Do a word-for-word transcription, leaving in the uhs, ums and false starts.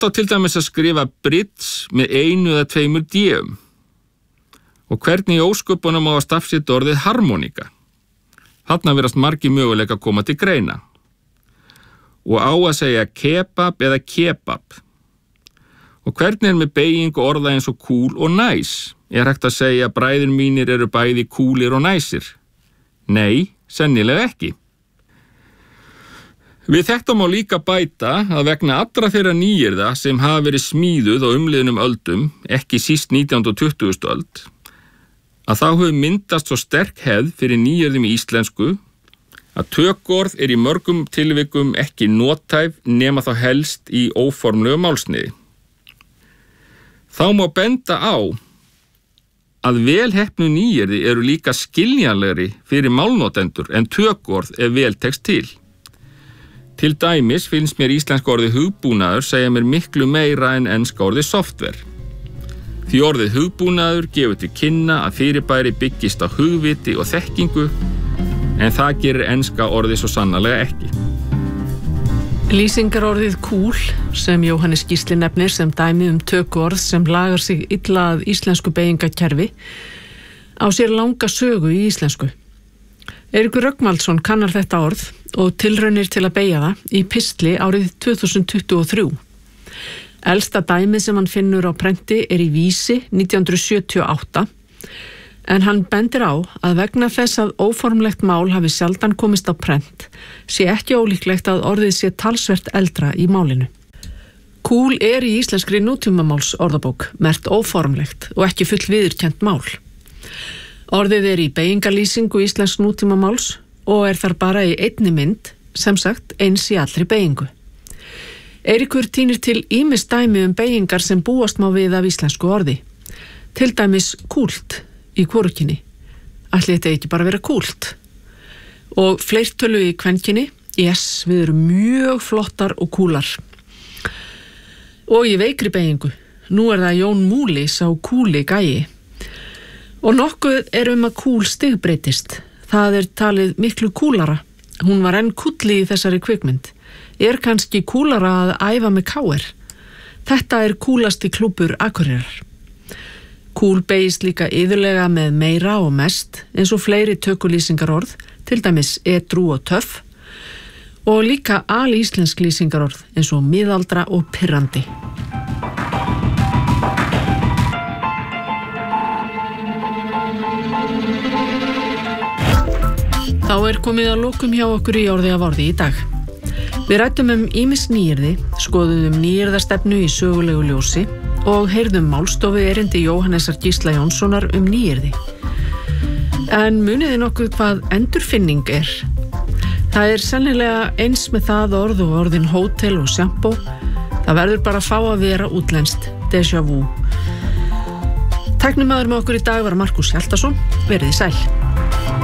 á til dæmis að skrifa bridge með einu eða tveimur d-um? Og hvernig í ósköpunum á að stafsetja orðið harmoníka? Þarna virðast margir möguleika að koma til greina. Og á að segja kebab eða kebab. Og hvernig er með beygingu orða eins og cool og nice? Er hægt að segja að bræður mínir eru bæði coolir og næsir? Nei, sennilega ekki. Við þetta má líka bæta að vegna allra þeirra nýyrða sem hafa verið smíðuð á umliðnum öldum, ekki síst nítjándu og tuttugustu öld, að þá hefur myndast svo sterk hefð fyrir nýyrðum í íslensku að tökuorð er í mörgum tilvikum ekki nothæf nema þá helst í óformlegu málsniði. Þá má benda á að velheppnu nýyrði eru líka skiljanlegri fyrir málnotendur en tökuorð ef vel tekst til. Til dæmis finnst mér íslenska orðið hugbúnaður segja mér miklu meira en enska orðið software. Því orðið hugbúnaður gefur til kynna að fyrirbæri byggist á hugviti og þekkingu, en það gerir enska orðið svo sannarlega ekki. Lýsingarorðið cool, sem Jóhannes Gísli nefnir sem dæmi um tökuorð sem lagar sig illa að íslensku beygingakerfi, á sér langa sögu í íslensku. Eiríkur Rögnvaldsson kannar þetta orð og tilraunir til að beygja það í pistli árið tvö þúsund tuttugu og þrjú. Elsta dæmið sem hann finnur á prenti er í Vísi nítján hundruð sjötíu og átta, en hann bendir á að vegna þess að óformlegt mál hafi sjaldan komist á prent, sé ekki ólíklegt að orðið sé talsvert eldra í málinu. Cool er í íslenskri nútímamáls orðabók, merkt óformlegt og ekki full viðurkennt mál. Orðið er í beygingalýsingu íslensk nútímamáls og er þar bara í einni mynd, sem sagt eins í allri beygingu. Eiríkur tínir til ýmis dæmi um beygingar sem búast má við af íslensku orði. Til dæmis kúlt í hvorugkyni. Ætli þetta ekki bara vera kúlt. Og fleirtölu í kvenkyni, yes, við erum mjög flottar og kúlar. Og í veikri beygingu, nú er það Jón Múli sá kúli gæi. Og nokkuð er um að kúl stigbreytist. Það er talið miklu kúlara. Hún var enn kúlli í þessari kvikmynd. Er kannski kúlara að æfa með káir? Þetta er kúlasti klúbbur Akureyrar. Kúl beygist líka iðulega með meira og mest, eins og fleiri tökulýsingarorð, til dæmis edrú og töff, og líka alíslensk lýsingarorð, eins og miðaldra og pirrandi. Þá er komið að lokum hjá okkur í orði af orði í dag. Við rættum um ýmis nýyrði, skoðum nýyrðastefnu í sögulegu ljósi og heyrðum málstofu erindi Jóhannesar Gísla Jónssonar um nýyrði. En muniði nokkuð hvað endurfinning er? Það er sennilega eins með það orð og orðin hótel og sjampó. Það verður bara að fá að vera útlenskt déjà vu. Tæknimaður með okkur í dag var Markus Hjaltason. Verið sæl.